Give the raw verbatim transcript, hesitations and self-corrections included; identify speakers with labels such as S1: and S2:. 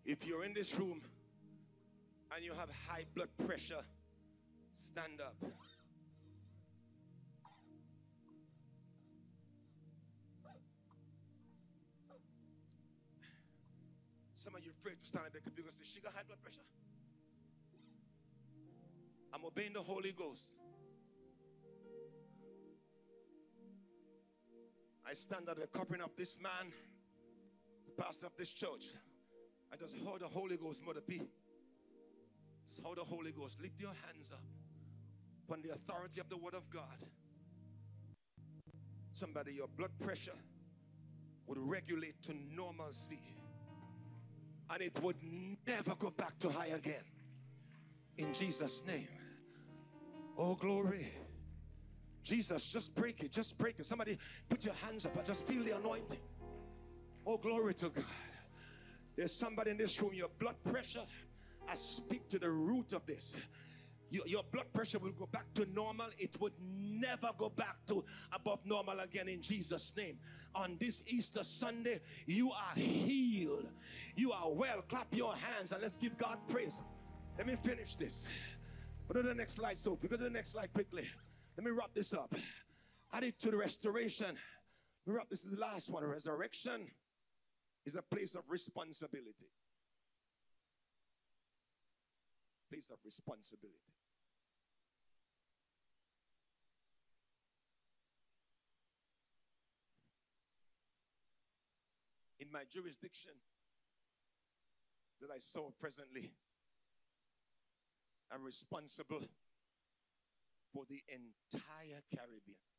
S1: If you're in this room and you have high blood pressure, stand up. Some of you afraid to stand up because people say, she got high blood pressure. I'm obeying the Holy Ghost. I stand at the covering of this man, the pastor of this church. I just hold the Holy Ghost, Mother P. Just hold the Holy Ghost. Lift your hands up upon the authority of the Word of God. Somebody, your blood pressure would regulate to normalcy, and it would never go back to high again. In Jesus' name. Oh, glory. Jesus, just break it. Just break it. Somebody put your hands up. I just feel the anointing. Oh, glory to God. There's somebody in this room, your blood pressure, I speak to the root of this. Your, your blood pressure will go back to normal. It would never go back to above normal again in Jesus' name. On this Easter Sunday, you are healed. You are well. Clap your hands and let's give God praise. Let me finish this. Go to the next slide, Sophie. Go to the next slide quickly. Let me wrap this up. Add it to the restoration. Let me wrap this is the last one. Resurrection is a place of responsibility. Place of responsibility. In my jurisdiction that I serve presently, I'm responsible for the entire Caribbean.